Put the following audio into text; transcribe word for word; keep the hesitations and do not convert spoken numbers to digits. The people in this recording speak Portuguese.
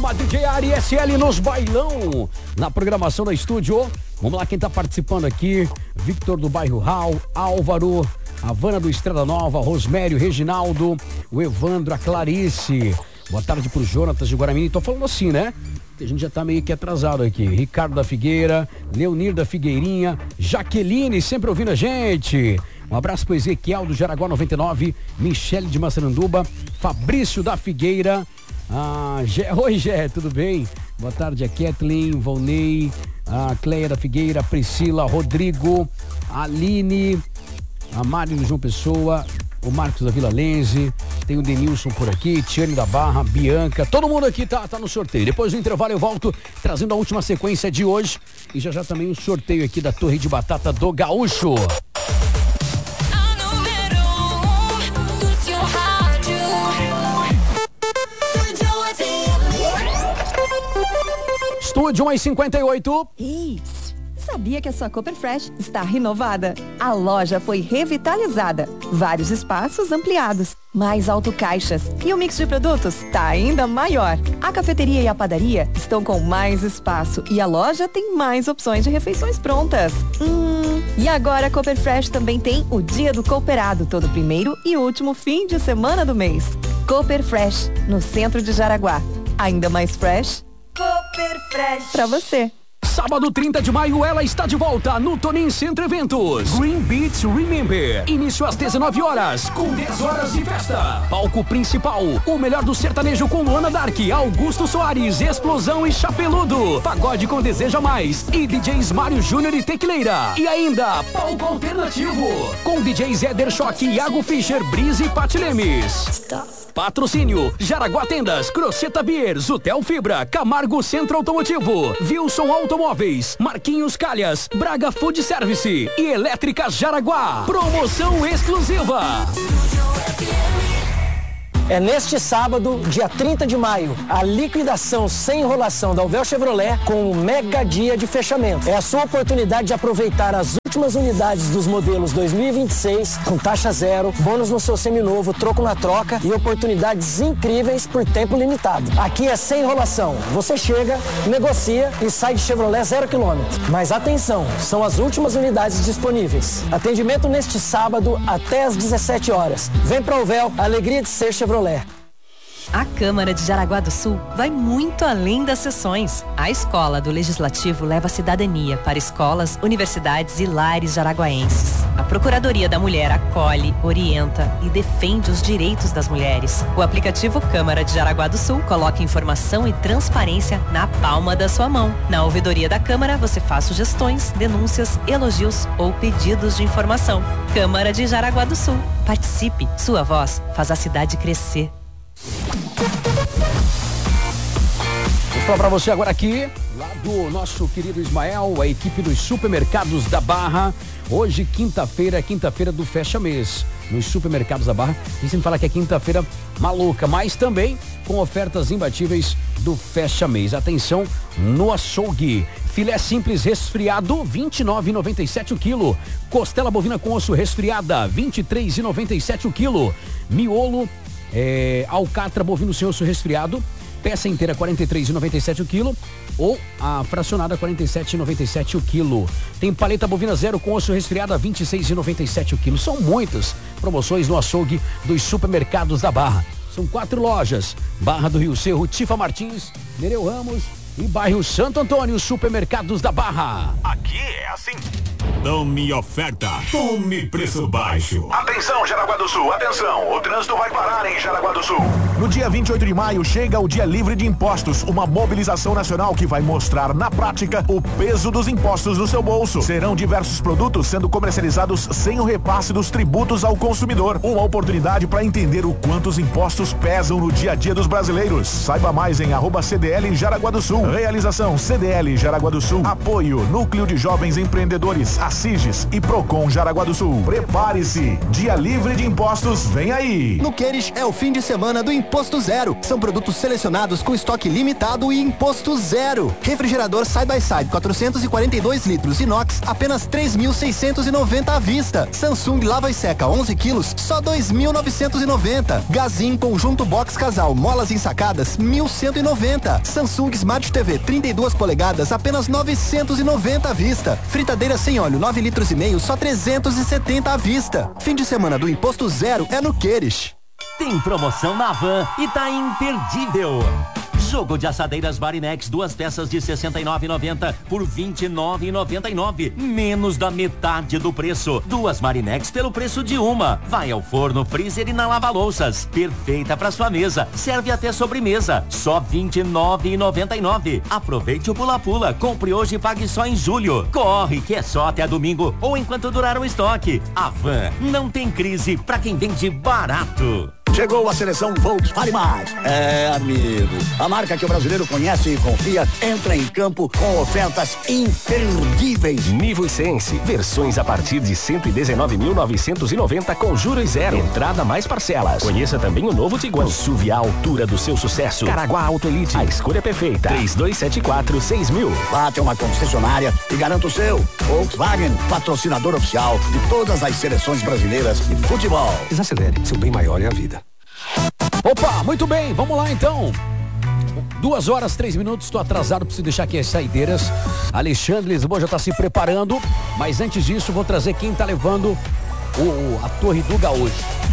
Chama D J Ari S L nos bailão. Na programação da estúdio. Vamos lá, quem tá participando aqui. Victor do bairro Hall, Álvaro, Havana do Estrela Nova, Rosmério, Reginaldo, o Evandro, a Clarice. Boa tarde pro Jonatas de Guaramini. Tô falando assim, né? A gente já tá meio que atrasado aqui. Ricardo da Figueira, Leonir da Figueirinha, Jaqueline, sempre ouvindo a gente. Um abraço pro Ezequiel do Jaraguá noventa e nove, Michele de Massaranduba, Fabrício da Figueira. Ah, Gé... Oi, Gé, tudo bem? Boa tarde, a Kathleen, Volney, a Cleia da Figueira, Priscila, Rodrigo, a Aline, a Mari do João Pessoa, o Marcos da Vila Lense, tem o Denilson por aqui, Tiane da Barra, Bianca, todo mundo aqui tá, tá no sorteio. Depois do intervalo eu volto trazendo a última sequência de hoje e já já também o sorteio aqui da Torre de Batata do Gaúcho. Estúdio um e cinquenta e oito. Ei, sabia que a sua Cooper Fresh está renovada? A loja foi revitalizada, vários espaços ampliados, mais autocaixas e o mix de produtos está ainda maior. A cafeteria e a padaria estão com mais espaço e a loja tem mais opções de refeições prontas. Hum, e agora a Cooper Fresh também tem o Dia do Cooperado, todo primeiro e último fim de semana do mês. Cooper Fresh, no centro de Jaraguá. Ainda mais fresh? Cooper Fresh pra você. Sábado trinta de maio, ela está de volta no Tonin Centro Eventos. Green Beats Remember. Início às dezenove horas, com dez horas de festa. Palco principal, o melhor do sertanejo com Luana Dark, Augusto Soares, Explosão e Chapeludo. Pagode com Deseja Mais e D Js Mário Júnior e Tecleira. E ainda, palco alternativo, com D Js Éder Choque, Iago Fischer, Brise e Pati Lemes. Stop. Patrocínio, Jaraguá Tendas, Croceta Beer, Zutel Fibra, Camargo Centro Automotivo, Wilson Automóveis, Marquinhos Calhas, Braga Food Service e Elétricas Jaraguá. Promoção exclusiva. É neste sábado, dia trinta de maio, a liquidação sem enrolação da Uvel Chevrolet com um mega dia de fechamento. É a sua oportunidade de aproveitar as últimas unidades dos modelos dois mil e vinte e seis com taxa zero, bônus no seu seminovo, troco na troca e oportunidades incríveis por tempo limitado. Aqui é sem enrolação. Você chega, negocia e sai de Chevrolet zero quilômetro. Mas atenção, são as últimas unidades disponíveis. Atendimento neste sábado até às dezessete horas. Vem pra Uvel, a alegria de ser Chevrolet. A Câmara de Jaraguá do Sul vai muito além das sessões. A Escola do Legislativo leva a cidadania para escolas, universidades e lares jaraguaenses. A Procuradoria da Mulher acolhe, orienta e defende os direitos das mulheres. O aplicativo Câmara de Jaraguá do Sul coloca informação e transparência na palma da sua mão. Na ouvidoria da Câmara, você faz sugestões, denúncias, elogios ou pedidos de informação. Câmara de Jaraguá do Sul. Participe. Sua voz faz a cidade crescer. Vou falar pra você agora aqui, lá do nosso querido Ismael, a equipe dos supermercados da Barra. Hoje, quinta-feira, é quinta-feira do Fecha Mês. Nos supermercados da Barra, a gente sempre fala que é quinta-feira maluca, mas também com ofertas imbatíveis do Fecha Mês. Atenção no açougue. Filé simples resfriado, vinte e nove reais e noventa e sete centavos o quilo. Costela bovina com osso resfriada, vinte e três reais e noventa e sete centavos o quilo. Miolo, é, alcatra bovino sem osso resfriado, peça inteira quarenta e três reais e noventa e sete centavos o quilo, ou a fracionada quarenta e sete reais e noventa e sete centavos o quilo. Tem paleta bovina zero com osso resfriada, vinte e seis reais e noventa e sete centavos o quilo. São muitas promoções no açougue dos supermercados da Barra. São quatro lojas: Barra do Rio Cerro, Tifa Martins, Nereu Ramos e bairro Santo Antônio. Supermercados da Barra. Aqui é assim. Tome oferta, tome preço baixo. Atenção, Jaraguá do Sul, atenção, o trânsito vai parar em Jaraguá do Sul. No dia vinte e oito de maio chega o Dia Livre de Impostos, uma mobilização nacional que vai mostrar na prática o peso dos impostos no seu bolso. Serão diversos produtos sendo comercializados sem o repasse dos tributos ao consumidor. Uma oportunidade para entender o quanto os impostos pesam no dia a dia dos brasileiros. Saiba mais em arroba C D L Jaraguá do Sul. Realização C D L Jaraguá do Sul. Apoio Núcleo de Jovens Empreendedores. Siges e Procon Jaraguá do Sul. Prepare-se, dia livre de impostos vem aí. No Queires é o fim de semana do Imposto Zero. São produtos selecionados com estoque limitado e imposto zero. Refrigerador Side by Side quatrocentos e quarenta e dois litros inox, apenas três mil seiscentos e noventa à vista. Samsung Lava e Seca onze quilos, só dois mil novecentos e noventa. Gazin Conjunto Box Casal molas ensacadas mil cento e noventa. Samsung Smart T V trinta e duas polegadas, apenas novecentos e noventa à vista. Fritadeira sem óleo nove litros e meio, só trezentos e setenta à vista. Fim de semana do Imposto Zero é no Queires. Tem promoção na Van e tá imperdível. Jogo de assadeiras Marinex, duas peças de sessenta e nove reais e noventa centavos por vinte e nove reais e noventa e nove centavos, menos da metade do preço. Duas Marinex pelo preço de uma. Vai ao forno, freezer e na lava-louças. Perfeita para sua mesa. Serve até sobremesa. Só vinte e nove reais e noventa e nove centavos. Aproveite o pula-pula. Compre hoje e pague só em julho. Corre que é só até domingo ou enquanto durar o estoque. A Van não tem crise para quem vende barato. Chegou a seleção Volkswagen Mais. É, amigo. A marca que o brasileiro conhece e confia entra em campo com ofertas imperdíveis. Nivo Sense, versões a partir de cento e dezenove mil novecentos e noventa com juros zero. Entrada mais parcelas. Conheça também o novo Tiguan. S U V à altura do seu sucesso. Caraguá Auto Elite. A escolha perfeita. três dois sete quatro, seis mil. Vá até uma concessionária e garanta o seu. Volkswagen, patrocinador oficial de todas as seleções brasileiras de futebol. Desacelere, seu bem maior é a vida. Opa, muito bem, vamos lá então. Duas horas, três minutos, estou atrasado, preciso deixar aqui as saideiras. Alexandre Lisboa já está se preparando, mas antes disso vou trazer quem está levando o, a Torre do Gaúcho.